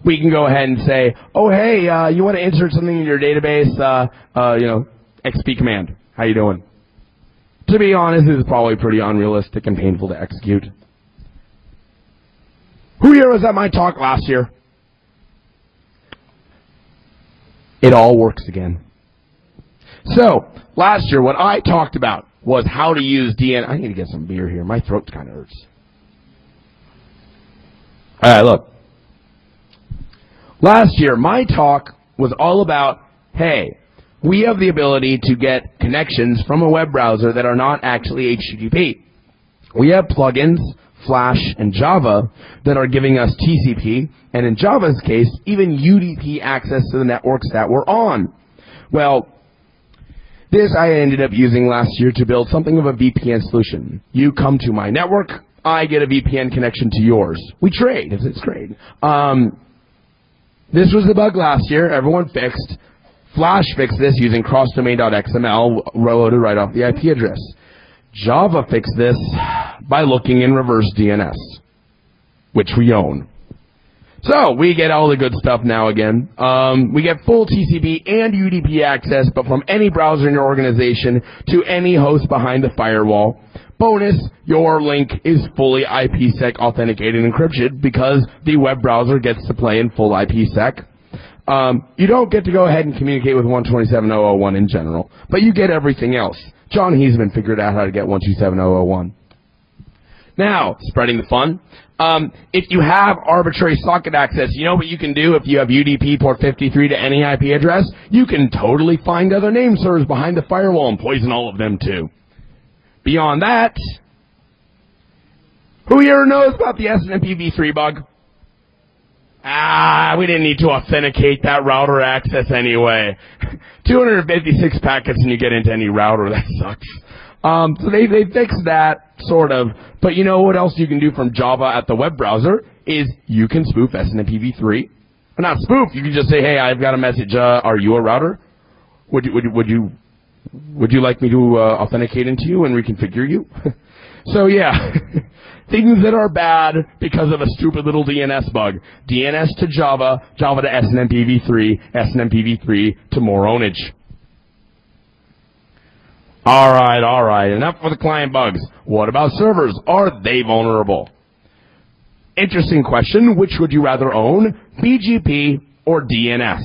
we can go ahead and say, oh, hey, you want to insert something in your database, XP command. How you doing? To be honest, this is probably pretty unrealistic and painful to execute. Who here was at my talk last year? It all works again. So, last year, what I talked about was how to use DNS. I need to get some beer here. My throat kind of hurts. All right, look. Last year, my talk was all about, hey, we have the ability to get connections from a web browser that are not actually HTTP. We have plugins, Flash, and Java that are giving us TCP, and in Java's case, even UDP access to the networks that we're on. Well, this I ended up using last year to build something of a VPN solution. You come to my network, I get a VPN connection to yours. We trade. It's great. This was the bug last year. Everyone fixed. Flash fixed this using crossdomain.xml, loaded right off the IP address. Java fixed this by looking in reverse DNS, which we own. So, we get all the good stuff now again. We get full TCP and UDP access, but from any browser in your organization to any host behind the firewall. Bonus, your link is fully IPsec authenticated and encrypted because the web browser gets to play in full IPsec. You don't get to go ahead and communicate with 127.0.0.1 in general, but you get everything else. John Heisman figured out how to get 127.0.0.1. Now, spreading the fun. If you have arbitrary socket access, you know what you can do if you have UDP port 53 to any IP address? You can totally find other name servers behind the firewall and poison all of them too. Beyond that, who here knows about the SNMP-v3 bug? We didn't need to authenticate that router access anyway. 256 packets and you get into any router. That sucks. So they fixed that, sort of. But you know what else you can do from Java at the web browser is you can spoof SNMP-v3. Or not spoof, you can just say, hey, I've got a message, are you a router? Would you like me to authenticate into you and reconfigure you? So yeah, things that are bad because of a stupid little DNS bug. DNS to Java, Java to SNMP-v3, SNMP-v3 to more ownage. All right, enough with the client bugs. What about servers? Are they vulnerable? Interesting question. Which would you rather own, BGP or DNS?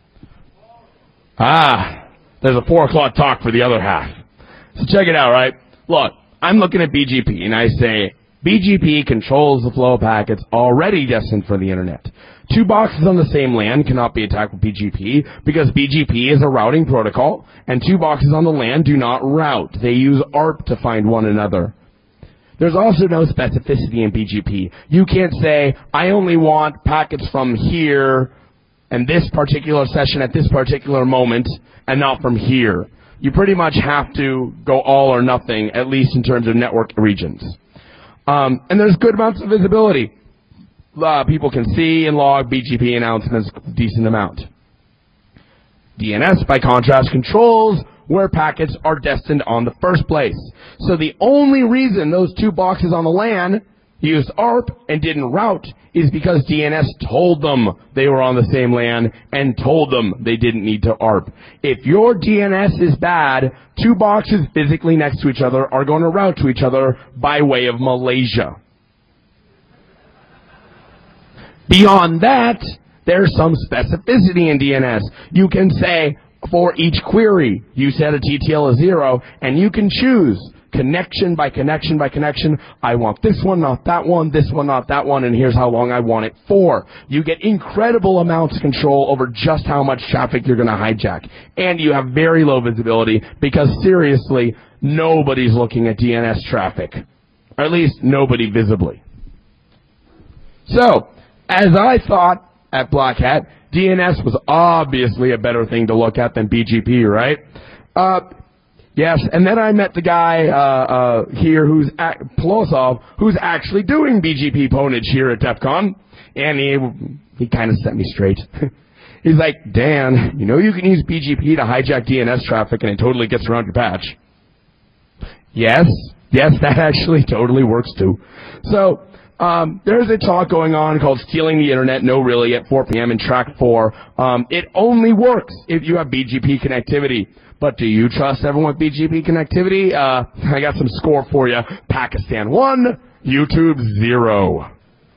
There's a 4 o'clock talk for the other half. So check it out, right? Look, I'm looking at BGP, and I say, BGP controls the flow of packets already destined for the internet. 2 boxes on the same LAN cannot be attacked with BGP because BGP is a routing protocol, and 2 boxes on the LAN do not route. They use ARP to find one another. There's also no specificity in BGP. You can't say, I only want packets from here and this particular session at this particular moment and not from here. You pretty much have to go all or nothing, at least in terms of network regions. And there's good amounts of visibility. People can see and log BGP announcements a decent amount. DNS, by contrast, controls where packets are destined on the first place. So the only reason those 2 boxes on the LAN used ARP and didn't route is because DNS told them they were on the same LAN and told them they didn't need to ARP. If your DNS is bad, 2 boxes physically next to each other are going to route to each other by way of Malaysia. Beyond that, there's some specificity in DNS. You can say, for each query, you set a TTL of 0, and you can choose connection by connection by connection. I want this one, not that one, this one, not that one, and here's how long I want it for. You get incredible amounts of control over just how much traffic you're going to hijack. And you have very low visibility because, seriously, nobody's looking at DNS traffic. Or at least nobody visibly. So, as I thought at Black Hat, DNS was obviously a better thing to look at than BGP, right? Yes, and then I met the guy here Polosov, who's actually doing BGP ponage here at DEF CON, and he kind of set me straight. He's like, Dan, you know you can use BGP to hijack DNS traffic and it totally gets around your patch. Yes, that actually totally works too. So, there's a talk going on called Stealing the Internet, No Really, at 4 p.m. in Track 4. It only works if you have BGP connectivity. But do you trust everyone with BGP connectivity? I got some score for you. Pakistan 1, YouTube 0.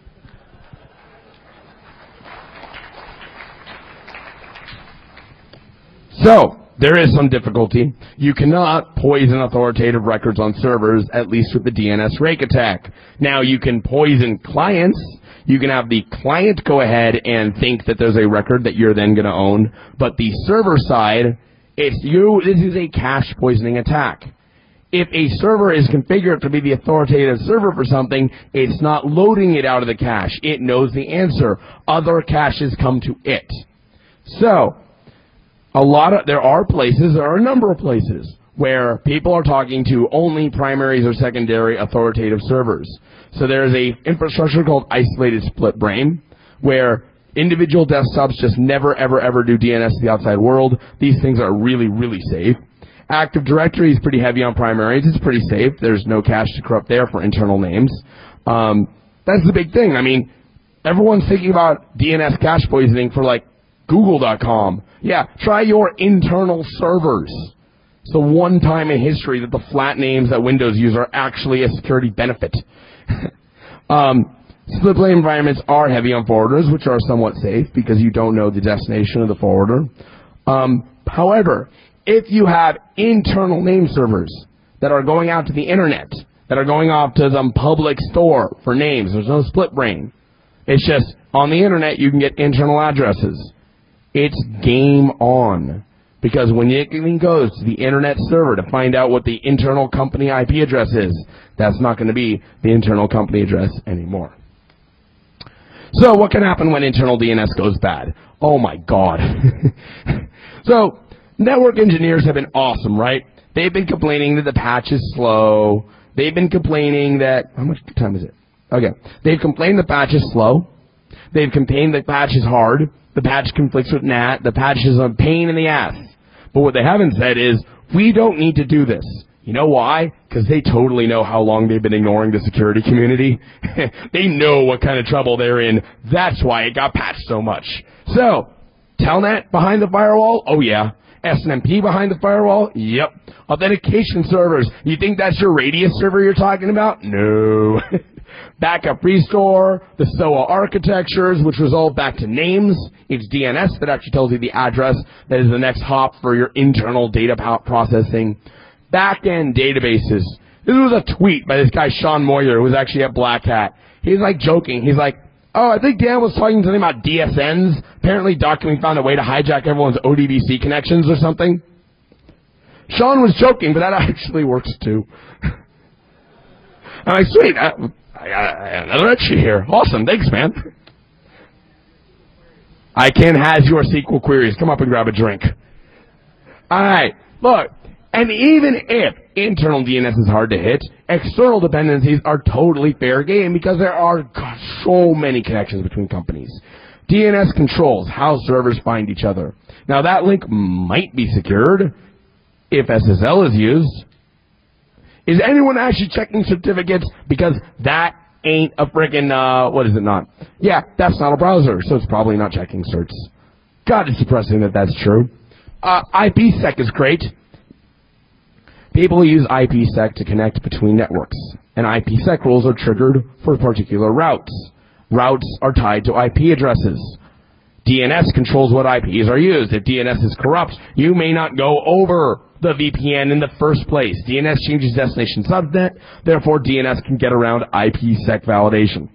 So, there is some difficulty. You cannot poison authoritative records on servers, at least with the DNS rake attack. Now, you can poison clients. You can have the client go ahead and think that there's a record that you're then going to own. But the server side, this is a cache poisoning attack. If a server is configured to be the authoritative server for something, it's not loading it out of the cache. It knows the answer. Other caches come to it. So, there are a number of places where people are talking to only primaries or secondary authoritative servers. So there's a infrastructure called Isolated Split Brain, where individual desktops just never, ever, ever do DNS to the outside world. These things are really, really safe. Active Directory is pretty heavy on primaries. It's pretty safe. There's no cache to corrupt there for internal names. That's the big thing. I mean, everyone's thinking about DNS cache poisoning for, like, Google.com. Yeah, try your internal servers. It's the one time in history that the flat names that Windows use are actually a security benefit. Split brain environments are heavy on forwarders, which are somewhat safe because you don't know the destination of the forwarder. However, if you have internal name servers that are going out to the internet, that are going off to some public store for names, there's no split brain. It's just on the internet you can get internal addresses. It's game on. Because when it goes to the internet server to find out what the internal company IP address is, that's not going to be the internal company address anymore. So what can happen when internal DNS goes bad? Oh my God. So network engineers have been awesome, right? They've been complaining that the patch is slow. They've been complaining that, how much time is it? Okay. They've complained the patch is slow. They've complained the patch is hard. The patch conflicts with NAT. The patch is a pain in the ass. But what they haven't said is, we don't need to do this. You know why? Because they totally know how long they've been ignoring the security community. They know what kind of trouble they're in. That's why it got patched so much. So, Telnet behind the firewall? Oh yeah. SNMP behind the firewall? Yep. Authentication servers. You think that's your Radius server you're talking about? No. Backup restore, the SOA architectures, which resolve back to names. It's DNS that actually tells you the address that is the next hop for your internal data processing. Back-end databases. This was a tweet by this guy, Sean Moyer, who was actually at Black Hat. He's like joking. He's like, oh, I think Dan was talking something about DSNs. Apparently Document found a way to hijack everyone's ODBC connections or something. Sean was joking, but that actually works too. I'm like, sweet, I got another entry here. Awesome, thanks, man. ICANN has your SQL queries. Come up and grab a drink. All right, look, and even if internal DNS is hard to hit, external dependencies are totally fair game because there are so many connections between companies. DNS controls how servers find each other. Now, that link might be secured if SSL is used. Is anyone actually checking certificates? Because that ain't a frickin', what is it not? Yeah, that's not a browser, so it's probably not checking certs. God, it's depressing that that's true. IPsec is great. People use IPsec to connect between networks, and IPsec rules are triggered for particular routes. Routes are tied to IP addresses. DNS controls what IPs are used. If DNS is corrupt, you may not go over the VPN in the first place. DNS changes destination subnet, therefore DNS can get around IPsec validation.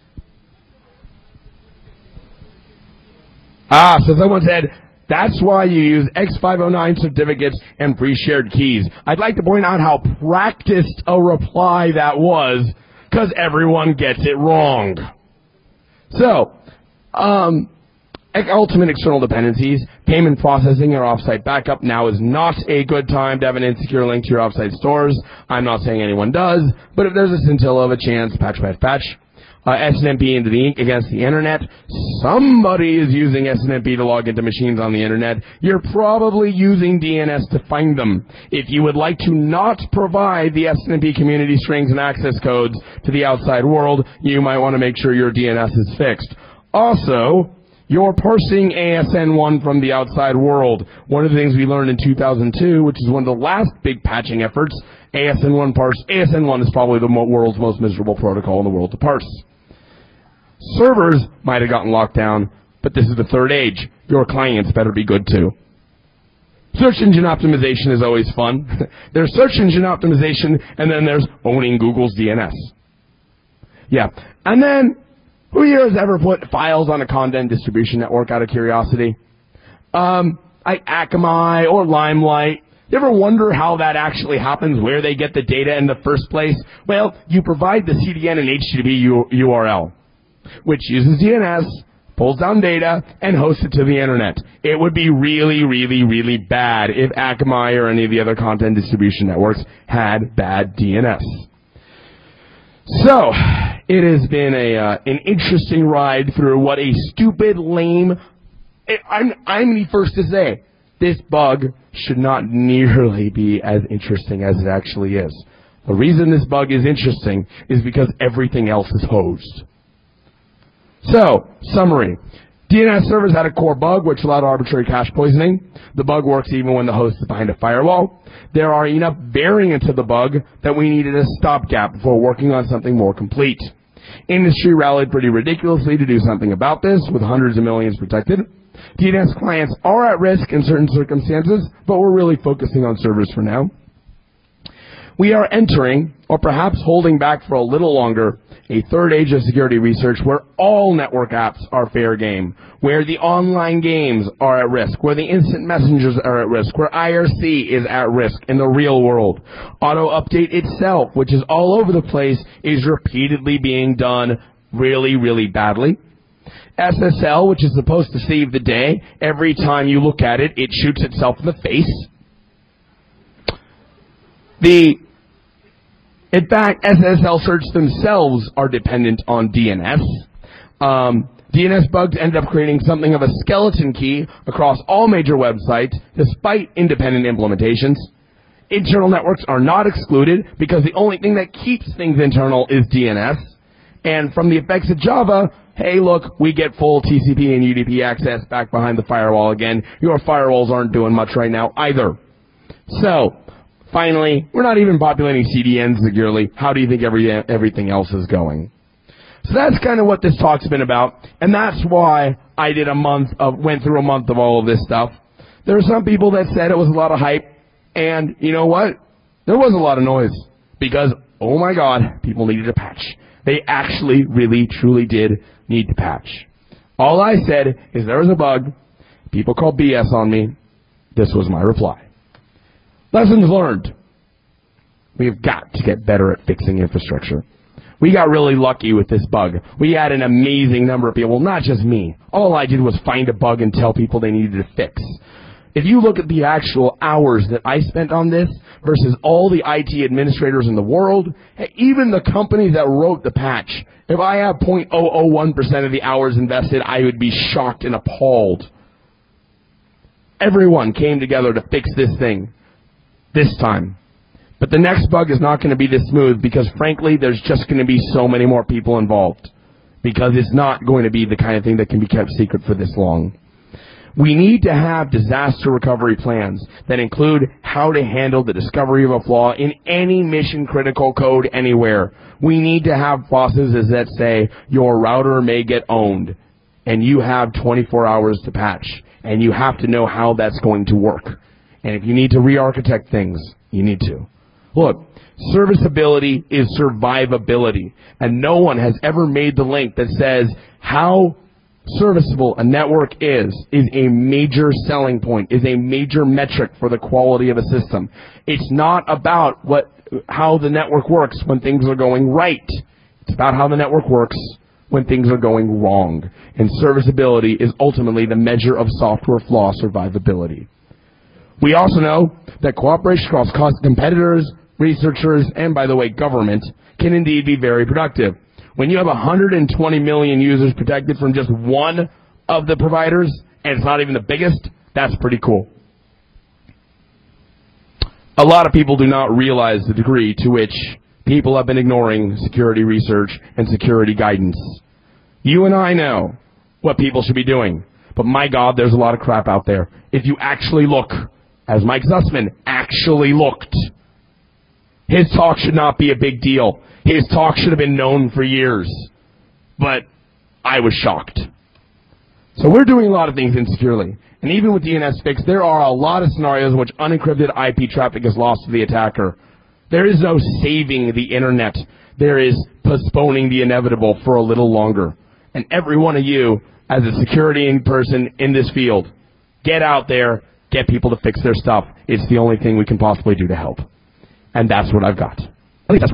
So someone said, that's why you use X509 certificates and pre-shared keys. I'd like to point out how practiced a reply that was, because everyone gets it wrong. So, ultimate external dependencies, payment processing or offsite backup. Now is not a good time to have an insecure link to your offsite stores. I'm not saying anyone does, but if there's a scintilla of a chance, patch. SNMP against the internet. Somebody is using SNMP to log into machines on the internet. You're probably using DNS to find them. If you would like to not provide the SNMP community strings and access codes to the outside world, you might want to make sure your DNS is fixed. Also, you're parsing ASN1 from the outside world. One of the things we learned in 2002, which is one of the last big patching efforts, ASN1 parse. ASN1 is probably the world's most miserable protocol in the world to parse. Servers might have gotten locked down, but this is the third age. Your clients better be good too. Search engine optimization is always fun. There's search engine optimization, and then there's owning Google's DNS. Yeah. And then, who here has ever put files on a content distribution network out of curiosity? Like Akamai or Limelight. You ever wonder how that actually happens, where they get the data in the first place? Well, you provide the CDN and HTTP URL, which uses DNS, pulls down data, and hosts it to the internet. It would be really, really, really bad if Akamai or any of the other content distribution networks had bad DNS. So, it has been an interesting ride through what a stupid, lame... I'm the first to say, this bug should not nearly be as interesting as it actually is. The reason this bug is interesting is because everything else is hosed. So, summary. DNS servers had a core bug which allowed arbitrary cache poisoning. The bug works even when the host is behind a firewall. There are enough variants of the bug that we needed a stopgap before working on something more complete. Industry rallied pretty ridiculously to do something about this, with hundreds of millions protected. DNS clients are at risk in certain circumstances, but we're really focusing on servers for now. We are entering, or perhaps holding back for a little longer, a third age of security research where all network apps are fair game, where the online games are at risk, where the instant messengers are at risk, where IRC is at risk in the real world. Auto-update itself, which is all over the place, is repeatedly being done really, really badly. SSL, which is supposed to save the day, every time you look at it, it shoots itself in the face. In fact, SSL certs themselves are dependent on DNS. DNS bugs ended up creating something of a skeleton key across all major websites, despite independent implementations. Internal networks are not excluded because the only thing that keeps things internal is DNS. And from the effects of Java, hey, look, we get full TCP and UDP access back behind the firewall again. Your firewalls aren't doing much right now either. So, finally, we're not even populating CDNs securely. How do you think everything else is going? So that's kind of what this talk's been about, and that's why I went through a month of all of this stuff. There were some people that said it was a lot of hype, and you know what? There was a lot of noise, because, oh my God, people needed a patch. They actually, really, truly did need to patch. All I said is there was a bug. People called BS on me. This was my reply. Lessons learned. We've got to get better at fixing infrastructure. We got really lucky with this bug. We had an amazing number of people, well, not just me. All I did was find a bug and tell people they needed to fix. If you look at the actual hours that I spent on this versus all the IT administrators in the world, even the companies that wrote the patch, if I have 0.001% of the hours invested, I would be shocked and appalled. Everyone came together to fix this thing this time. But the next bug is not going to be this smooth because, frankly, there's just going to be so many more people involved because it's not going to be the kind of thing that can be kept secret for this long. We need to have disaster recovery plans that include how to handle the discovery of a flaw in any mission-critical code anywhere. We need to have processes that say your router may get owned, and you have 24 hours to patch, and you have to know how that's going to work. And if you need to re-architect things, you need to. Look, serviceability is survivability, and no one has ever made the link that says how serviceable a network is a major selling point, is a major metric for the quality of a system. It's not about how the network works when things are going right. It's about how the network works when things are going wrong. And serviceability is ultimately the measure of software flaw survivability. We also know that cooperation across competitors, researchers, and, by the way, government can indeed be very productive. When you have 120 million users protected from just one of the providers, and it's not even the biggest, that's pretty cool. A lot of people do not realize the degree to which people have been ignoring security research and security guidance. You and I know what people should be doing, but my God, there's a lot of crap out there. If you actually look, as Mike Zussman actually looked, his talk should not be a big deal. His talk should have been known for years. But I was shocked. So we're doing a lot of things insecurely. And even with DNS Fix, there are a lot of scenarios in which unencrypted IP traffic is lost to the attacker. There is no saving the internet. There is postponing the inevitable for a little longer. And every one of you, as a security person in this field, get out there, get people to fix their stuff. It's the only thing we can possibly do to help. And that's what I've got. At least that's